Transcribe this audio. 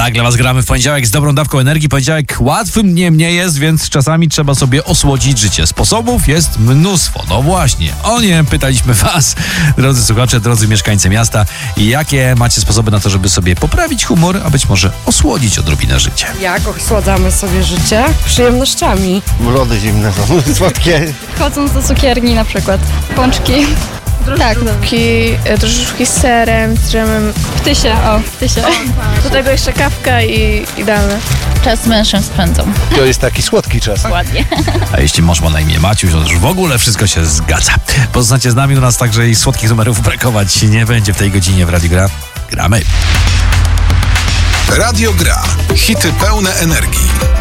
Tak, dla was gramy w poniedziałek z dobrą dawką energii. Poniedziałek łatwym dniem nie jest, więc czasami trzeba sobie osłodzić życie. Sposobów jest mnóstwo. No właśnie, o nie pytaliśmy was, drodzy słuchacze, drodzy mieszkańcy miasta. Jakie macie sposoby na to, żeby sobie poprawić humor, a być może osłodzić odrobinę życie? Jak osładzamy sobie życie? Przyjemnościami. Lody zimne są, słodkie. Chodząc do cukierni na przykład. Pączki. Tak, Drożdżówki z serem, z dżemem. ptysie. Do tego jeszcze kawka i idealne. Czas z mężem spędzą. To jest taki słodki czas. Ładnie. A jeśli mąż ma na imię Maciuś, to już w ogóle wszystko się zgadza. Pozostańcie z nami, u nas także i słodkich numerów brakować nie będzie w tej godzinie w Radiu Gra. Gramy. Radio Gra. Hity pełne energii.